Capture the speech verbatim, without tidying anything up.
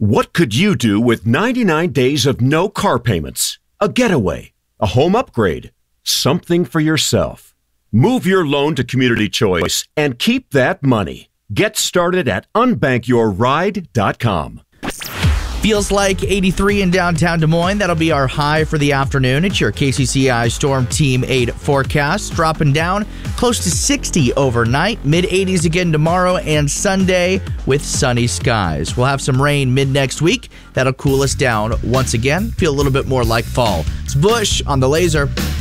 What could you do with ninety-nine days of no car payments? A getaway, a home upgrade, something for yourself. Move your loan to Community Choice and keep that money. Get started at unbank your ride dot com. Feels like eighty-three in downtown Des Moines. That'll be our high for the afternoon. It's your K C C I Storm Team eight forecast. Dropping down close to sixty overnight. mid eighties again tomorrow and Sunday with sunny skies. We'll have some rain mid next week. That'll cool us down once again. Feel a little bit more like fall. It's Bush on the Laser.